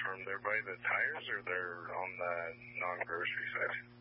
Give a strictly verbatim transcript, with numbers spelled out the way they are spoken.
confirm they're by the tires or they're on the non-grocery side?